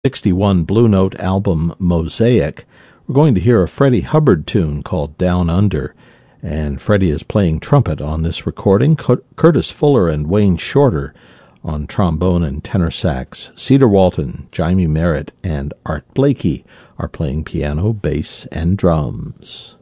'61 Blue Note album Mosaic, we're going to hear a Freddie Hubbard tune called Down Under, and Freddie is playing trumpet on this recording. Curtis Fuller and Wayne Shorter on trombone and tenor sax. Cedar Walton, Jimey Merritt, and Art Blakey are playing piano, bass, and drums.